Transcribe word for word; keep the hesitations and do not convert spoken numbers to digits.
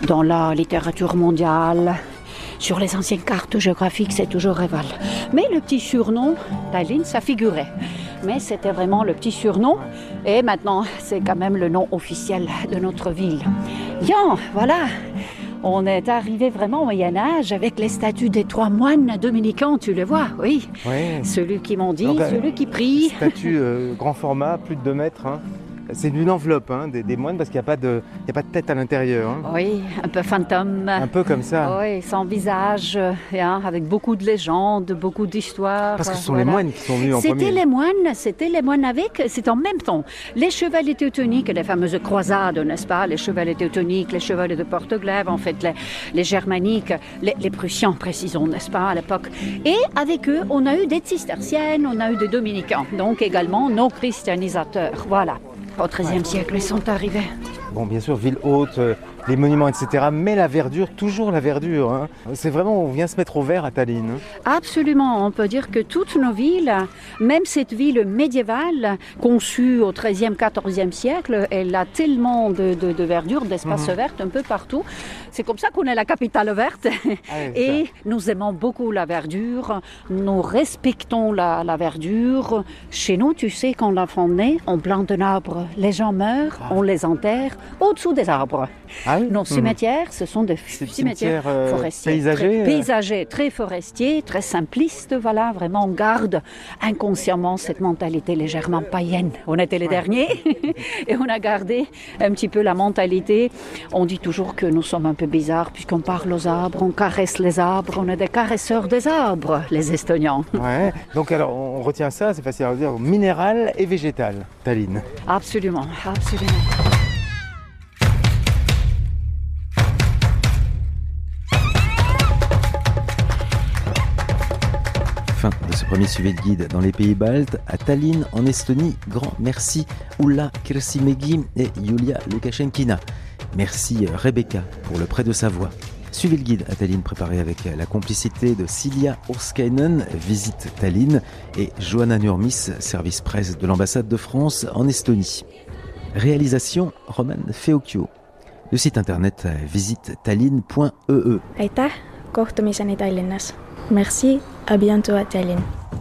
dans la littérature mondiale. Sur les anciennes cartes géographiques, c'est toujours Reval. Mais le petit surnom, Tallinn, ça figurait. Mais c'était vraiment le petit surnom. Et maintenant, c'est quand même le nom officiel de notre ville. Bien, voilà. On est arrivé vraiment au Moyen-Âge avec les statues des trois moines dominicains, tu le vois, oui. Ouais. Celui qui mendie, Donc, celui qui prie. Statue euh, grand format, plus de deux mètres. Hein. C'est d'une enveloppe hein, des, des moines parce qu'il n'y a pas de, il y a pas de tête à l'intérieur. Hein. Oui, un peu fantôme. Un peu comme ça. Oui, sans visage, hein, avec beaucoup de légendes, beaucoup d'histoires. Parce que ce sont voilà. les moines qui sont venus en C'était premier. les moines, c'était les moines avec, c'est en même temps. Les chevaliers teutoniques, les fameuses croisades, n'est-ce pas? Les chevaliers teutoniques, les chevaliers de Porte-Glaive, en fait, les, les germaniques, les, les prussiens, précisons, n'est-ce pas, à l'époque. Et avec eux, on a eu des cisterciennes, on a eu des dominicains, donc également nos christianisateurs, voilà. Au treizième siècle, ils sont arrivés. Bon, bien sûr, ville haute, euh, les monuments, et cetera. Mais la verdure, toujours la verdure. Hein. C'est vraiment, on vient se mettre au vert à Tallinn. Hein. Absolument, on peut dire que toutes nos villes, même cette ville médiévale, conçue au treizième, quatorzième siècle, elle a tellement de, de, de verdure, d'espaces mmh. verts un peu partout. C'est comme ça qu'on est la capitale verte. Ah oui, et ça. Nous aimons beaucoup la verdure, nous respectons la, la verdure. Chez nous, tu sais, quand l'enfant naît, on plante un arbre, les gens meurent, ah. on les enterre au-dessous des arbres. Ah oui? Nos cimetières, mmh. ce sont des cimetières, cimetières euh, forestiers, paysagers, très, paysagers, très forestiers, très simplistes. Voilà, vraiment, on garde inconsciemment cette mentalité légèrement païenne. On était les ouais. derniers et on a gardé un petit peu la mentalité. On dit toujours que nous sommes un peu bizarres puisqu'on parle aux arbres, on caresse les arbres, on est des caresseurs des arbres, les Estoniens. Ouais. Donc alors, on retient ça, c'est facile à dire, minéral et végétal, Tallinn. Absolument, absolument. Fin de ce premier suivi de guide dans les pays baltes. À Tallinn, en Estonie, grand merci Ulla Kirsimägi et Julia Lukashenkina. Merci Rebecca pour le prêt de sa voix. Suivez le guide à Tallinn préparé avec la complicité de Silja Urskainen, Visite Tallinn, et Johanna Nurmis, service presse de l'ambassade de France en Estonie. Réalisation Roman Feokio. Le site internet visite tallinn point e e. Aitäh, kohtumiseni Tallinnas. Merci, à bientôt à Tallinn.